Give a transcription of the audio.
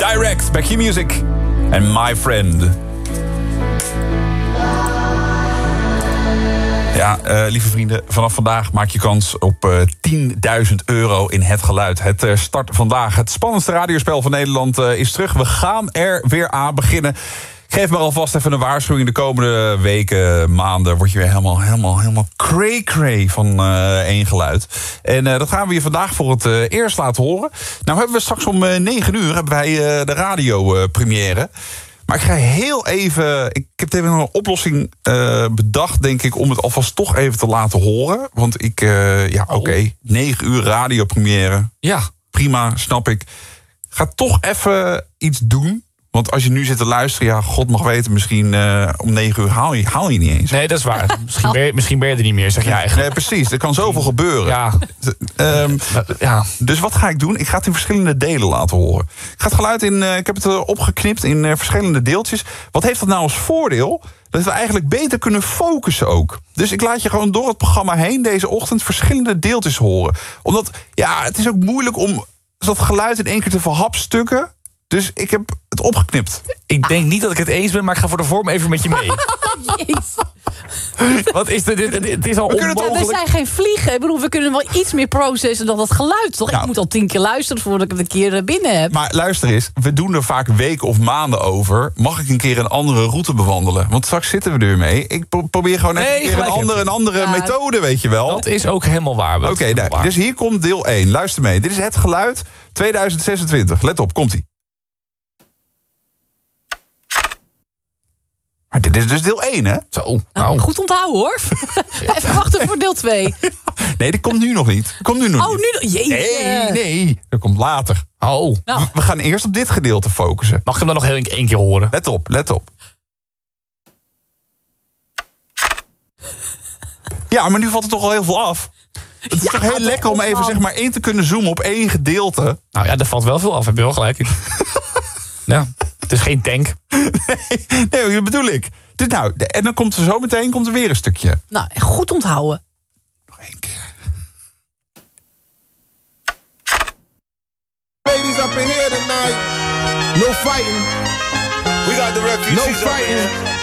Direct, Back Your Music en My Friend. Ja, lieve vrienden, vanaf vandaag maak je kans op €10.000 in Het Geluid. Het start vandaag. Het spannendste radiospel van Nederland is terug. We gaan er weer aan beginnen. Ik geef maar alvast even een waarschuwing. De komende weken, maanden word je weer helemaal cray-cray van één geluid. En dat gaan we je vandaag voor het eerst laten horen. Nou hebben we straks om 9 uur hebben wij de radiopremière. Maar ik ga heel even... Ik heb even een oplossing bedacht, denk ik, om het alvast toch even te laten horen. Want oké, 9 uur radiopremière. Ja. Prima, snap ik. Ga toch even iets doen. Want als je nu zit te luisteren, ja, God mag weten, misschien om 9 uur haal je niet eens. Nee, dat is waar. Misschien ben je er niet meer, zeg jij eigenlijk. Nee, precies. Er kan zoveel gebeuren. Ja. Dus wat ga ik doen? Ik ga het in verschillende delen laten horen. Ik ga het geluid ik heb het opgeknipt in verschillende deeltjes. Wat heeft dat nou als voordeel? Dat we eigenlijk beter kunnen focussen ook. Dus ik laat je gewoon door het programma heen deze ochtend verschillende deeltjes horen. Omdat, ja, het is ook moeilijk om dat geluid in één keer te verhapstukken. Dus ik heb het opgeknipt. Ik denk niet dat ik het eens ben, maar ik ga voor de vorm even met je mee. Wat is dit? Het is al onmogelijk. We zijn geen vliegen. Ik bedoel, we kunnen wel iets meer processen dan dat geluid, toch? Nou, ik moet al 10 keer luisteren voordat ik het een keer binnen heb. Maar luister eens, we doen er vaak weken of maanden over. Mag ik een keer een andere route bewandelen? Want straks zitten we er weer mee. Ik probeer gewoon een andere methode, weet je wel. Dat is ook helemaal waar. Oké, dus hier komt deel 1. Luister mee. Dit is Het Geluid 2026. Let op, komt-ie. Maar dit is dus deel 1, hè? Zo. Nou, goed onthouden, hoor. Even wachten voor deel 2. Nee, die komt nu nog niet. Nee, dat komt later. Oh. Nou. We gaan eerst op dit gedeelte focussen. Mag ik hem dan nog één keer horen? Let op. Ja, maar nu valt er toch al heel veel af. Het is toch heel lekker om even zeg maar in te kunnen zoomen op één gedeelte. Nou ja, er valt wel veel af. Heb je wel gelijk in. Ja, het is geen tank. Nee, dat bedoel ik. Dus nou, en dan komt er zo meteen weer een stukje. Nou, goed onthouden. Nog één keer. Ladies up in here tonight. No fighting. We got the refugees No fighting.